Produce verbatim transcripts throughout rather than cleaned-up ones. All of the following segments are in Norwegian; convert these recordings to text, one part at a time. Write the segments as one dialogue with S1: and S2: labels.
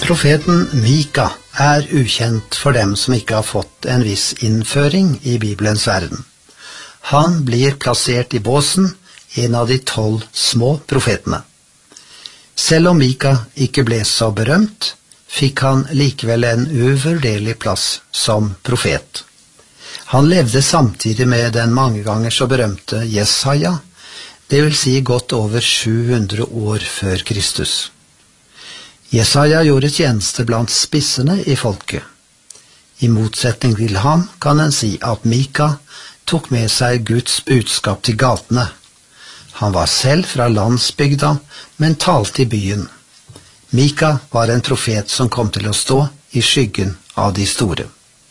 S1: Profeten Mika er ukjent for dem som ikke har fått en viss innføring i Bibelens verden. Han blir plassert i båsen, en av de tolv små profetene. Selv om Mika ikke ble så berømt, fikk han likevel en uvurderlig plass som profet. Han levde samtidig med den mange ganger så berømte Jesaja, det vil si godt over sju hundre år før Kristus. Jesaja gjorde tjeneste blant spissene i folket. I motsetning til ham kan en si at Mika tok med seg Guds budskap til gatene. Han var selv fra landsbygda, men talte i byen. Mika var en profet som kom til å stå i skyggen av de store.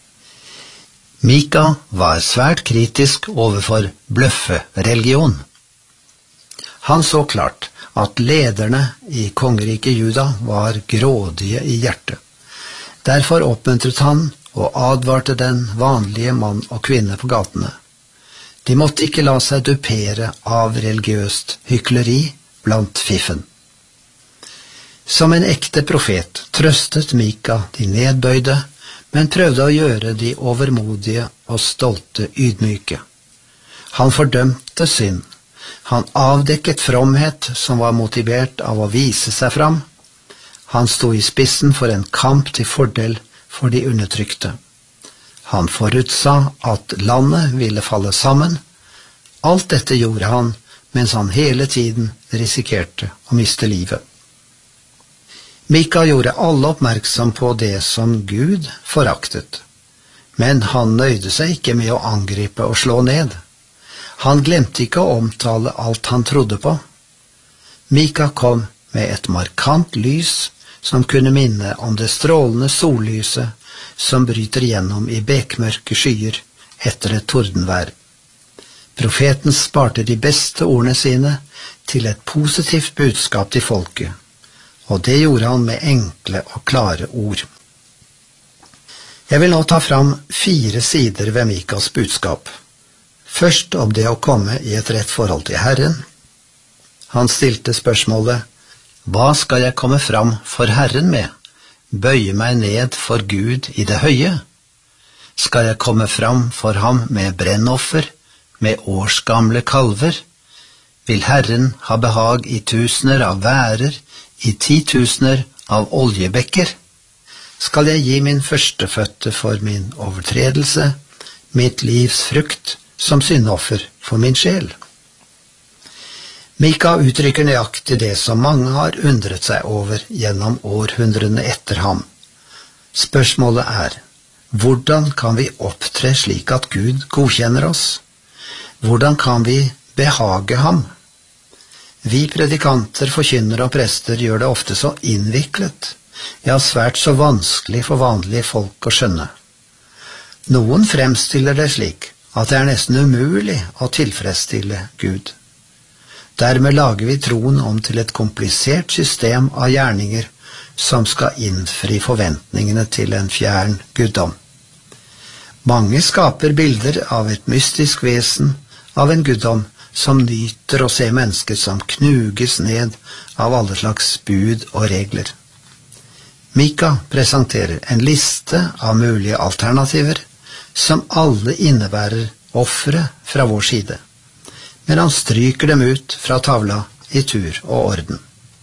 S1: Mika var svært kritisk overfor bløffereligion. Han så klart at lederne i kongeriket Juda var grådige i hjertet. Derfor oppmuntret han og advarte den vanlige mann og kvinne på gatene. De måtte ikke la seg dupere av religiøst hykleri blant fiffen. Som en ekte profet trøstet Mika de nedbøyde, men prøvde å gjøre de overmodige og stolte ydmyke. Han fordømte synd. Han avdekket fromhet som var motivert av å vise seg fram. Han sto i spissen for en kamp til fordel for de undertrykte. Han forutsa at landet ville falle sammen. Alt dette gjorde han mens han hele tiden risikerte å miste livet. Mika gjorde alle oppmerksom på det som Gud foraktet, men han nøyde seg ikke med å angripe og slå ned. Han glemte ikke å omtale alt han trodde på. Mika kom med et markant lys som kunne minne om det strålende sollyset som bryter gjennom i bekmørke skyer etter et tordenvær. Profeten sparte de beste ordene sine til et positivt budskap til folket, og det gjorde han med enkle og klare ord. Jeg vil nå ta fram fire sider ved Mikas budskap. Først om det å komme i et rett forhold til Herren. Han stilte spørsmålet: Hva skal jeg komme fram for Herren med? Bøye meg ned for Gud i det høye? Skal jeg komme fram for ham med brennoffer, med årsgamle kalver? Vil Herren ha behag i tusener av værer, i titusener av oljebekker? Skal jeg gi min førstefødte for min overtredelse, mitt livs frukt som syndoffer for min sjel? Mika uttrykker nøyaktig det som mange har undret seg over gjennom århundrene etter ham. Spørsmålet er: hvordan kan vi opptre slik at Gud godkjenner oss? Hvordan kan vi behage ham? Vi predikanter, forkynnere og prester gjør det ofte så innviklet, ja, svært så vanskelig for vanlige folk å skjønne. Noen fremstiller det slik at det er nesten umulig å tilfredsstille Gud. Dermed lager vi troen om til et komplisert system av gjerninger som skal innfri forventningene til en fjern guddom. Mange skaper bilder av et mystisk vesen, av en guddom som nyter å se mennesker som knuges ned av alle slags bud og regler. Mika presenterer en liste av mulige alternativer som alle innebærer offere fra vår side, men han stryker dem ut fra tavla i tur og orden.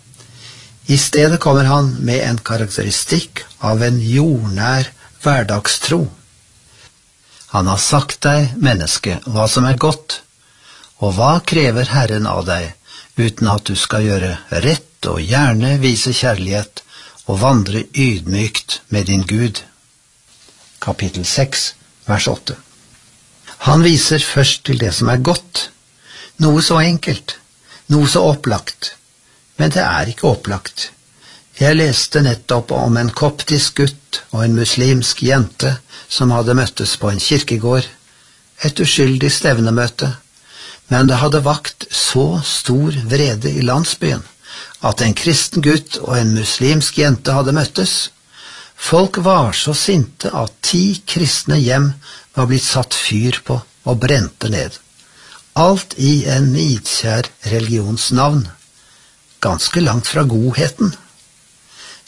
S1: I stedet kommer han med en karakteristikk av en jordnær hverdagstro. Han har sagt deg, menneske, hva som er godt, og hva krever Herren av deg, uten at du skal gjøre rett og gjerne vise kjærlighet og vandre ydmykt med din Gud. Kapittel seks, vers åtte. Han viser først til det som er godt, noe så enkelt, noe så opplagt, men det er ikke opplagt. Jeg leste nettopp om en koptisk gutt og en muslimsk jente som hadde møttes på en kirkegård, et uskyldig stevnemøte, men det hadde vakt så stor vrede i landsbyen at en kristen gutt og en muslimsk jente hadde møttes. Folk var så sinte at ti kristne hjem var blitt satt fyr på og brente ned. Alt i en nidkjær religionsnavn, ganske langt fra godheten.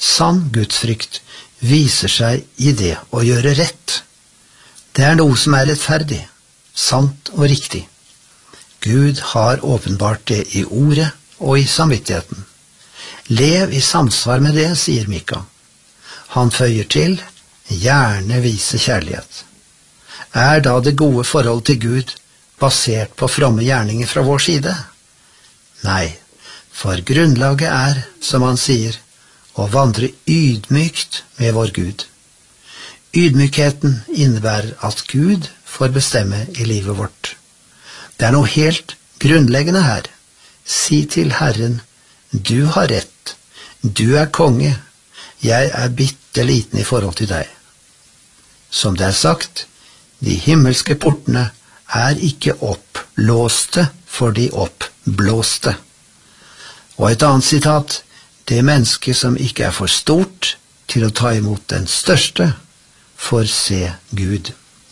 S1: Sann gudsfrykt viser seg i det å gjøre rett. Det er noe som er rettferdig, sant og riktig. Gud har åpenbart det i ordet og i samvittigheten. Lev i samsvar med det, sier Mika. Han føyer til, gjerne vise kjærlighet. Er da det gode forhold til Gud basert på fromme gjerninger fra vår side? Nei, for grunnlaget er, som han sier, å vandre ydmykt med vår Gud. Ydmykheten innebærer at Gud får bestemme i livet vårt. Det er noe helt grunnleggende her. Si til Herren, du har rett, du er konge, jeg er bitte liten i forhold til deg. Som det er sagt, de himmelske portene er ikke opplåste for de oppblåste. Og et annet sitat, det menneske som ikke er for stort til å ta imot den største, får se Gud.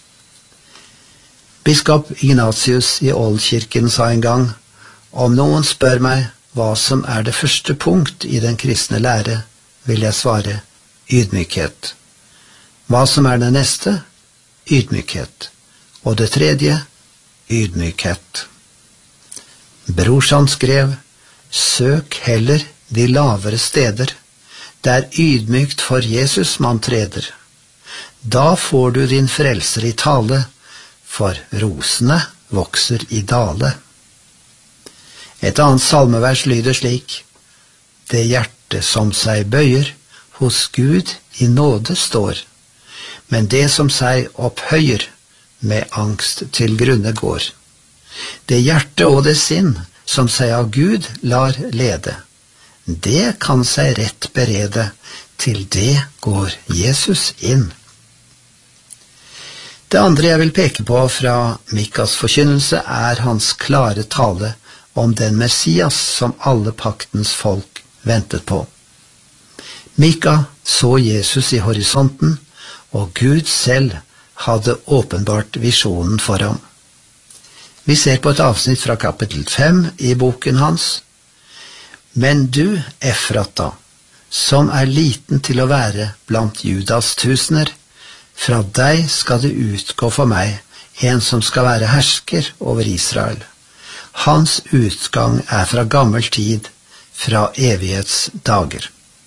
S1: Biskop Ignatius i Oldkirken sa en gang, om noen spør meg hva som er det første punkt i den kristne lære, vil jeg svare ydmykhet. Hva som er det neste? Ydmykhet. Og det tredje? Ydmykhet. Brorsan skrev, søk heller de lavere steder, det er ydmykt for Jesus man treder. Da får du din frelser i tale, for rosene vokser i dale. Et annet salmevers lyder slik, det hjerte som seg bøyer, hos Gud i nåde står, men det som seg opphøyer, med angst til grunne går. Det hjerte og det sinn, som seg av Gud lar lede, det kan seg rett berede, til det går Jesus inn. Det andre jeg vil peke på fra Mikas forkynnelse er hans klare tale om den Messias som alle paktens folk ventet på. Mika så Jesus i horisonten, og Gud selv hadde åpenbart visjonen for ham. Vi ser på et avsnitt fra kapittel fem i boken hans. Men du, Efrata, som er liten til å være blant Judas tusener, fra deg skal det utgå for meg en som skal være hersker over Israel. Hans utgang er fra gammel tid, fra evighetsdager.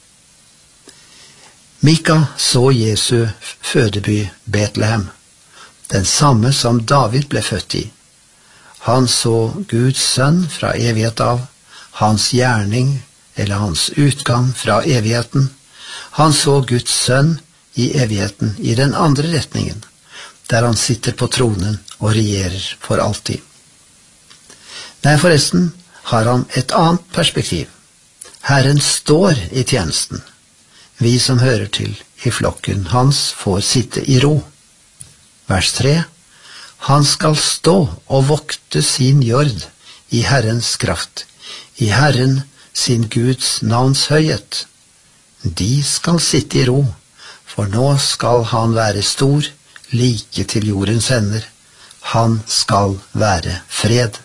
S1: Mika så Jesu fødeby Betlehem, den samme som David ble født i. Han så Guds sønn fra evighet av, hans gjerning eller hans utgang fra evigheten. Han så Guds sønn i evigheten i den andre retningen, der han sitter på tronen og regjerer for alltid. Nei, forresten har han et annet perspektiv. Herren står i tjenesten. Vi som hører til i flokken hans får sitte i ro. Vers tre. Han skal stå og vokte sin jord i Herrens kraft, i Herren sin Guds navns høyhet. De skal sitte i ro, for nå skal han være stor, like til jordens ender. Han skal være fred.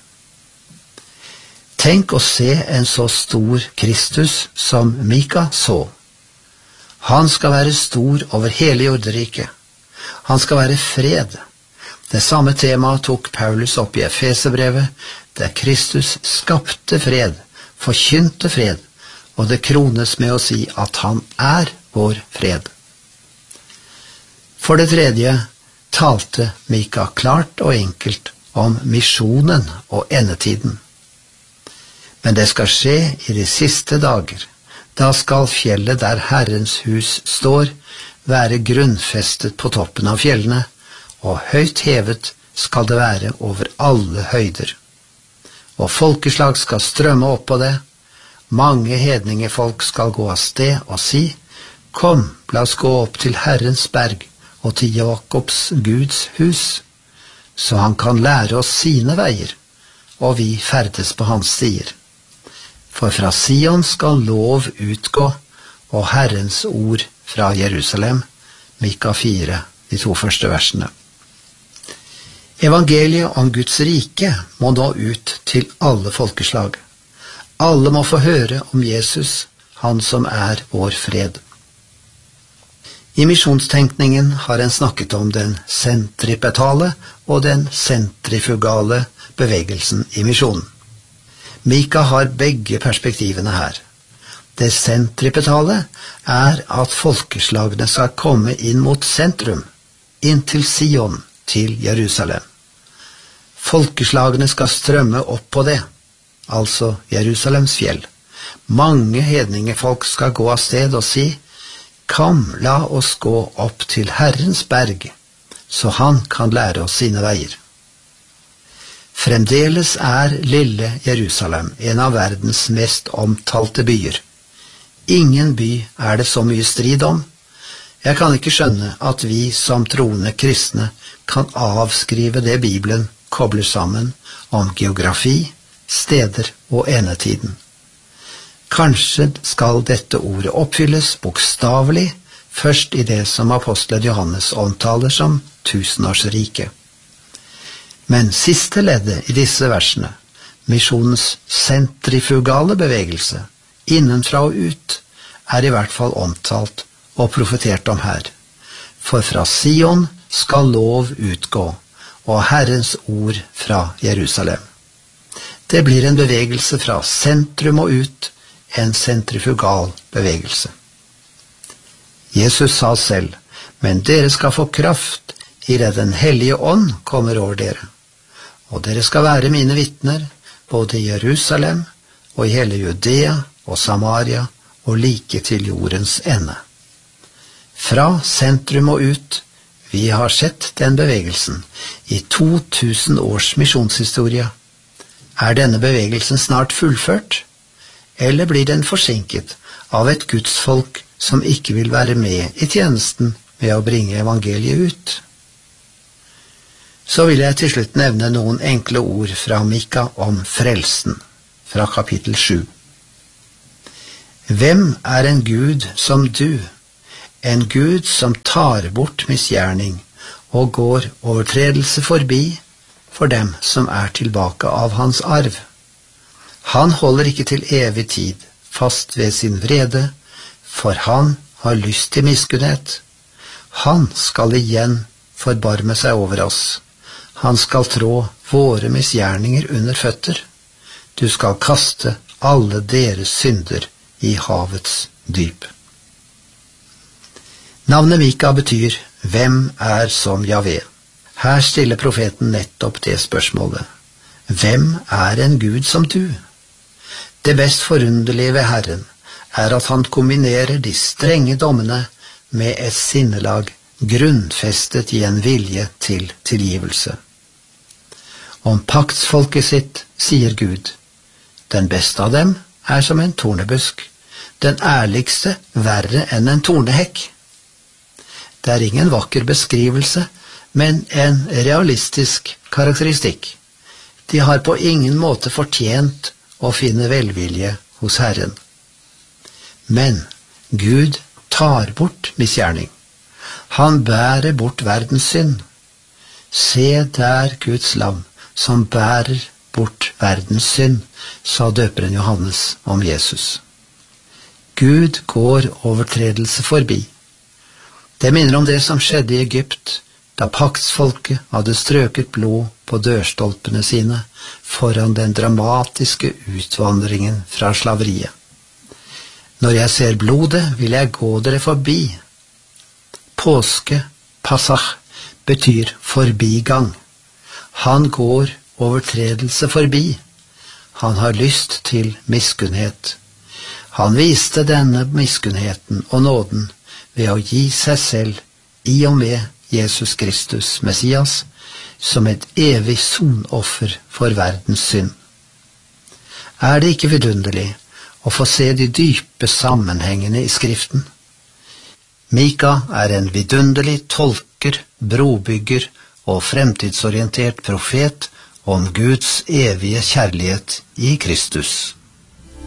S1: Tenk å se en så stor Kristus som Mika så. Han skal være stor over hele jorderiket. Han skal være fred. Det samme temaet tok Paulus opp i Efeserbrevet, der Kristus skapte fred, forkynte fred, og det krones med å si at han er vår fred. For det tredje talte Mika klart og enkelt om misjonen og endetiden. Men det skal skje i de siste dager. Da skal fjellet der Herrens hus står, være grunnfestet på toppen av fjellene, og høyt hevet skal det være over alle høyder. Og folkeslag skal strømme opp på det. Mange hedningefolk skal gå av sted og si, kom, la oss gå opp til Herrens berg, og til Jakobs Guds hus, så han kan lære oss sine veier, og vi ferdes på hans stier. For fra Sion skal lov utgå, og Herrens ord fra Jerusalem, Mika fire, de to første versene. Evangeliet om Guds rike må nå ut til alle folkeslag. Alle må få høre om Jesus, han som er vår fred. I misjonstenkningen har en snakket om den sentripetale og den sentrifugale bevegelsen i misjonen. Mika har begge perspektivene her. Det sentripetale er at folkeslagene skal komme inn mot sentrum, inn til Sion, til Jerusalem. Folkeslagene skal strømme opp på det, altså Jerusalems fjell. Mange hedningefolk skal gå av sted og si: «Kom, la oss gå opp til Herrens berg, så han kan lære oss sine veier.» Fremdeles er lille Jerusalem en av verdens mest omtalte byer. Ingen by er det så mye strid om. Jeg kan ikke skjønne at vi som troende kristne kan avskrive det Bibelen kobler sammen om geografi, steder og endetiden. Kanskje skal dette ordet oppfylles bokstavelig først i det som apostelen Johannes omtaler som tusenårsriket. Men siste leddet i disse versene, misjonens sentrifugale bevegelse, innenfra og ut, er i hvert fall omtalt og profetert om her. For fra Sion skal lov utgå, og Herrens ord fra Jerusalem. Det blir en bevegelse fra sentrum og ut, en sentrifugal bevegelse. Jesus sa selv: «Men dere skal få kraft i det Den hellige ånd kommer over dere, og dere skal være mine vitner, både i Jerusalem og i hele Judea og Samaria og like til jordens ende.» Fra sentrum og ut, vi har sett den bevegelsen i to tusen års misjonshistorie. Er denne bevegelsen snart fullført, eller blir den forsinket av et gudsfolk som ikke vil være med i tjenesten med å bringe evangeliet ut? Så vil jeg til slutt nevne noen enkle ord fra Mika om frelsen, fra kapittel sju. Hvem er en Gud som du, en Gud som tar bort misgjerning og går overtredelse forbi for dem som er tilbake av hans arv? Han holder ikke til evig tid fast ved sin vrede, for han har lyst til miskunnhet. Han skal igjen forbarme seg over oss. Han skal trå våre misgjerninger under føtter. Du skal kaste alle deres synder i havets dyp. Navnet Mika betyr «Hvem er som Javé?» Her stiller profeten nettopp det spørsmålet. Hvem er en Gud som du? Det mest forunderlige ved Herren er at han kombinerer de strenge dommene med et sinnelag grunnfestet i en vilje til tilgivelse. Om paktsfolket sitt sier Gud: «Den beste av dem er som en tornebusk, den ærligste verre enn en tornehekk.» Det er ingen vakker beskrivelse, men en realistisk karakteristikk. De har på ingen måte fortjent å finne velvilje hos Herren. Men Gud tar bort misgjerning. Han bærer bort verdens synd. Se der Guds lam, som bærer bort verdens synd, sa døperen Johannes om Jesus. Gud går overtredelse forbi. Det minner om det som skjedde i Egypt, da paktsfolket hadde strøket blod på dørstolpene sine foran den dramatiske utvandringen fra slaveriet. Når jeg ser blodet, vil jeg gå dere forbi. Påske, Passach, betyr forbigang. Han går overtredelse forbi. Han har lyst til miskunnhet. Han viste denne miskunnheten og nåden ved å gi seg selv i og med Jesus Kristus, Messias, som et evig sonoffer for verdens synd. Er det ikke vidunderlig å få se de dype sammenhengene i Skriften? Mika er en vidunderlig tolker, brobygger og fremtidsorientert profet om Guds evige kjærlighet i Kristus.